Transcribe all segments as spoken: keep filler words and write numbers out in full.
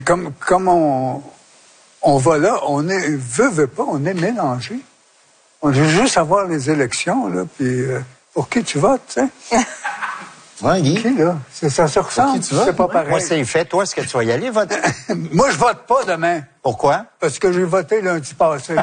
Comme, comme on, on va là, on est, veut, veut pas, on est mélangé. On veut juste avoir les élections, là, puis euh, pour qui tu votes, tu sais? Ouais, Guy. Qui, là? C'est, ça se ressemble, c'est pas pareil. Moi, c'est fait. Toi, est-ce que tu vas y aller voter? Moi, je vote pas demain. Pourquoi? Parce que j'ai voté lundi passé.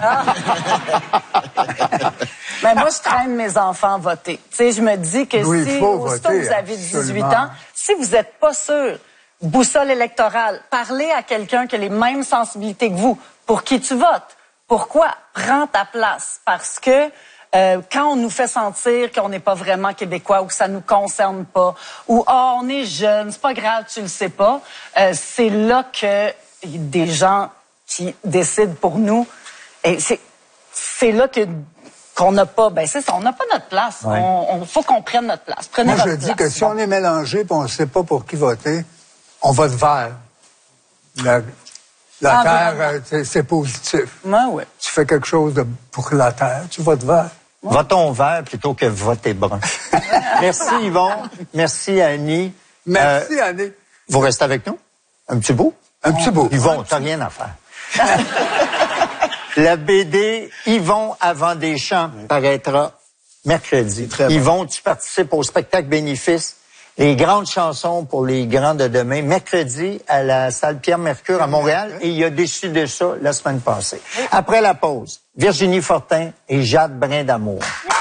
Ben moi, je traîne mes enfants voter. Tu sais, je me dis que Oui, si, faut aussitôt voter, vous avez dix-huit absolument. ans, si vous n'êtes pas sûr, boussole électorale, parlez à quelqu'un qui a les mêmes sensibilités que vous. Pour qui tu votes? Pourquoi? Prends ta place. Parce que euh, quand on nous fait sentir qu'on n'est pas vraiment québécois ou que ça nous concerne pas, ou ah, oh, on est jeune, c'est pas grave, tu le sais pas, euh, c'est là que des gens qui décident pour nous, et c'est, c'est là que qu'on n'a pas, ben c'est ça, on n'a pas notre place. Ouais. On, on faut qu'on prenne notre place. Prenez Moi, votre je place. dis que si on est mélangé et on ne sait pas pour qui voter, on vote vert. La, la Ah, terre, vraiment. euh, c'est, c'est positif. Ouais, ouais. Tu fais quelque chose de, pour la terre, tu votes vert. Votons vert plutôt que voter brun. Merci, Yvon. Merci, Annie. Merci, Euh, Annie. vous restez avec nous? Un petit bout? Un petit bout. Yvon, t'as rien à faire. La B D Yvon avant des champs paraîtra mercredi. Très bon. Yvon, tu participes au spectacle bénéfice Les grandes chansons pour les grands de demain, mercredi à la salle Pierre-Mercure à Montréal, et il a décidé ça la semaine passée. Après la pause, Virginie Fortin et Jade Brin d'Amour.